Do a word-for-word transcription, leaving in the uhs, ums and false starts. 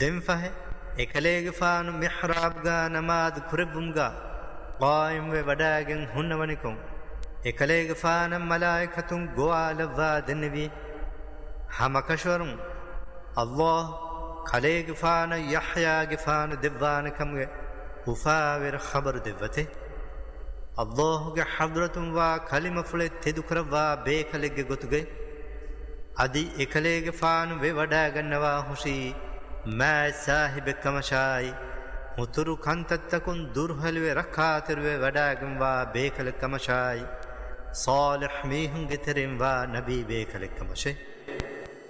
ದೆಂಫಹೆ ಎಕಲೇಗೆ ಫಾನು ಮಿಹ್ರಾಬ್ಗಾ ನಮಾದ್ ಕುರೆಬ್ಬುಮ್ಗಾ قائم و وڈاگن ہنونکم اکلیگ فانم ملائکتم گوالوا دنوی ہمکشورم اللہ کلیگ فان یحیاگ فان دیوانکم گے افاور خبر دیوتے اللہ گے حضرتم وا کلمہ فلے تدکروا بیکلگ گتگے ادی اکلیگ فان و وڈاگن نوا خوشی ما صاحب کمشائی مترو کنتتکن درحلوے رکھاتروے وڈاگن وا بیکل کمشائی صالح میہن گترین وا نبی بیکل کمشے